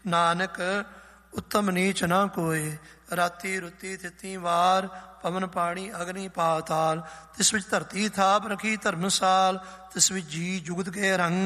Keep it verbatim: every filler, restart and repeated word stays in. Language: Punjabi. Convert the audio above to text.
ਨਾਨਕ ਉੱਤਮ ਨੀਚ ਨਾ ਕੋਏ। ਰਾਤੀ ਰੁੱਤੀ ਤਿੱਤੀ ਵਾਰ, ਪਵਨ ਪਾਣੀ ਅਗਨੀ ਪਾਤਾਲ। ਤਿਸ ਵਿੱਚ ਧਰਤੀ ਥਾਪ ਰਖੀ ਧਰਮਸਾਲ, ਤਿਸ ਵਿੱਚ ਜੀ ਜੁਗਤ ਕੇ ਰੰਗ।